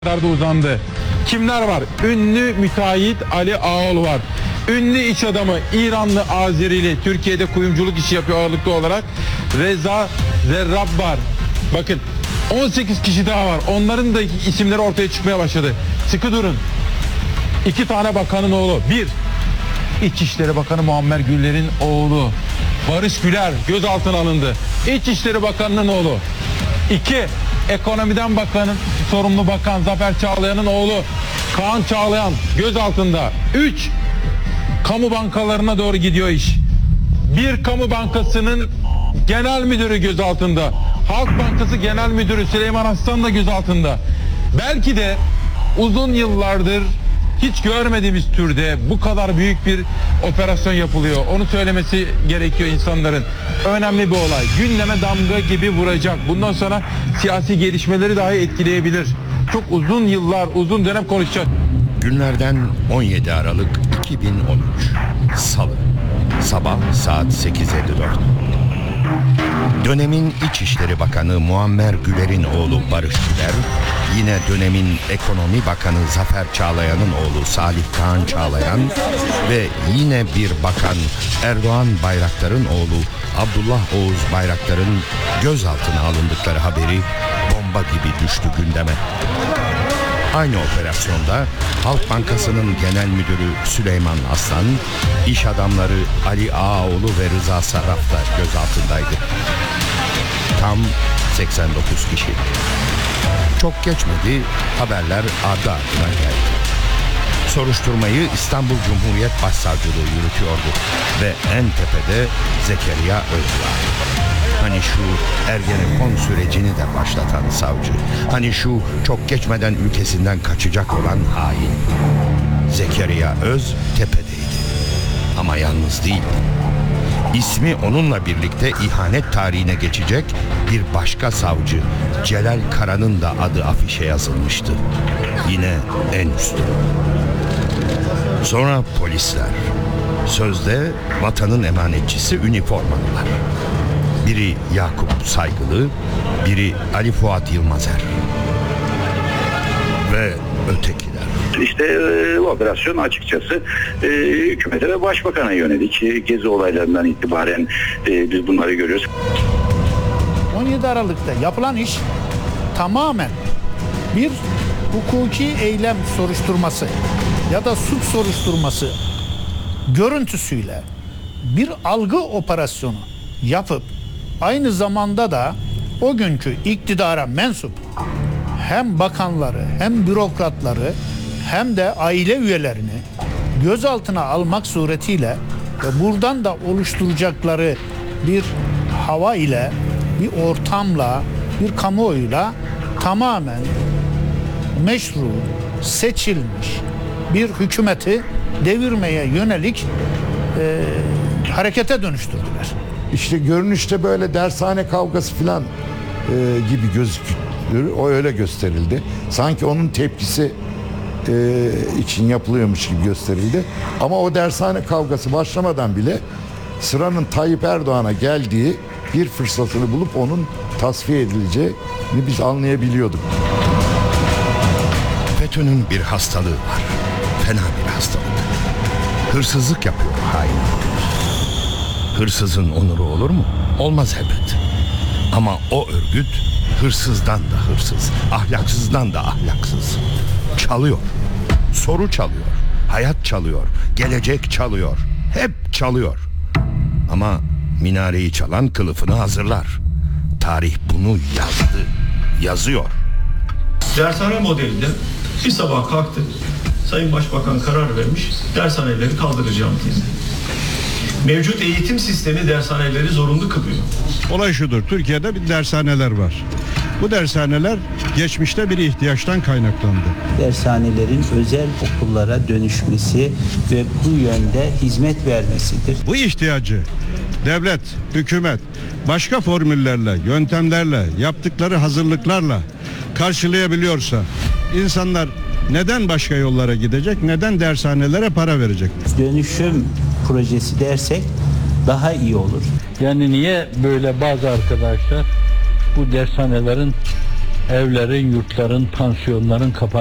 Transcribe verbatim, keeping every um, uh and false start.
kadar da uzandı. Kimler var? Ünlü müteahhit Ali Ağaoğlu var. Ünlü iş adamı İranlı Azerili Türkiye'de kuyumculuk işi yapıyor ağırlıklı olarak. Reza Zerrab var. Bakın on sekiz kişi daha var. Onların da isimleri ortaya çıkmaya başladı. Sıkı durun. İki tane bakanın oğlu. Bir, İçişleri Bakanı Muammer Güller'in oğlu Barış Güler gözaltına alındı. İçişleri Bakanı'nın oğlu. İki, Ekonomiden Bakanın sorumlu bakan Zafer Çağlayan'ın oğlu Kaan Çağlayan gözaltında. Üç, kamu bankalarına doğru gidiyor iş. Bir kamu bankasının genel müdürü gözaltında. Halk Bankası Genel Müdürü Süleyman Aslan da gözaltında. Belki de uzun yıllardır hiç görmediğimiz türde bu kadar büyük bir operasyon yapılıyor. Onu söylemesi gerekiyor insanların. Önemli bir olay. Gündeme damga gibi vuracak. Bundan sonra siyasi gelişmeleri dahi etkileyebilir. Çok uzun yıllar, uzun dönem konuşacağız. Günlerden on yedi Aralık iki bin on üç Salı. Sabah saat sekiz elli dört. Dönemin İçişleri Bakanı Muammer Güler'in oğlu Barış Güler, yine dönemin Ekonomi Bakanı Zafer Çağlayan'ın oğlu Salih Kaan Çağlayan ve yine bir bakan Erdoğan Bayraktar'ın oğlu Abdullah Oğuz Bayraktar'ın gözaltına alındıkları haberi bomba gibi düştü gündeme. Aynı operasyonda Halk Bankası'nın genel müdürü Süleyman Aslan, iş adamları Ali Ağaoğlu ve Rıza Sarraf da gözaltındaydı. Tam seksen dokuz kişi. Çok geçmedi, haberler ardı ardına geldi. Soruşturmayı İstanbul Cumhuriyet Başsavcılığı yürütüyordu ve en tepede Zekeriya Öz var. Hani şu Ergenekon sürecini de başlatan savcı. Hani şu çok geçmeden ülkesinden kaçacak olan hain. Zekeriya Öz tepedeydi. Ama yalnız değil. İsmi onunla birlikte ihanet tarihine geçecek bir başka savcı Celal Kara'nın da adı afişe yazılmıştı. Yine en üstte. Sonra polisler. Sözde vatanın emanetçisi üniformalılar. Biri Yakup Saygılı, biri Ali Fuat Yılmazer ve ötekiler. İşte e, operasyon açıkçası e, hükümete ve başbakana yönelik. E, gezi olaylarından itibaren e, biz bunları görüyoruz. on yedi Aralık'ta yapılan iş tamamen bir hukuki eylem soruşturması ya da suç soruşturması görüntüsüyle bir algı operasyonu yapıp aynı zamanda da o günkü iktidara mensup hem bakanları hem bürokratları hem de aile üyelerini gözaltına almak suretiyle ve buradan da oluşturacakları bir hava ile, bir ortamla, bir kamuoyuyla tamamen meşru, seçilmiş bir hükümeti devirmeye yönelik e, harekete dönüştürdüler. İşte görünüşte böyle dershane kavgası falan e, gibi gözüküyor. O öyle gösterildi. Sanki onun tepkisi e, için yapılıyormuş gibi gösterildi. Ama o dershane kavgası başlamadan bile sıranın Tayyip Erdoğan'a geldiği bir fırsatını bulup onun tasfiye edileceğini biz anlayabiliyorduk. FETÖ'nün bir hastalığı var. Fena bir hastalık. Hırsızlık yapıyor hain. Hırsızın onuru olur mu? Olmaz elbet. Ama o örgüt hırsızdan da hırsız, ahlaksızdan da ahlaksız. Çalıyor. Soru çalıyor. Hayat çalıyor. Gelecek çalıyor. Hep çalıyor. Ama minareyi çalan kılıfını hazırlar. Tarih bunu yazdı. Yazıyor. Dershane modelinde bir sabah kalktı. Sayın Başbakan karar vermiş. Dershaneleri kaldıracağım diye. Mevcut eğitim sistemi dershaneleri zorunlu kılıyor. Olay şudur, Türkiye'de bir dershaneler var. Bu dershaneler geçmişte bir ihtiyaçtan kaynaklandı. Dershanelerin özel okullara dönüşmesi ve bu yönde hizmet vermesidir. Bu ihtiyacı devlet, hükümet başka formüllerle, yöntemlerle, yaptıkları hazırlıklarla karşılayabiliyorsa insanlar neden başka yollara gidecek, neden dershanelere para verecek? Dönüşüm projesi dersek daha iyi olur. Yani niye böyle bazı arkadaşlar bu dershanelerin evlerin, yurtların, pansiyonların kapanması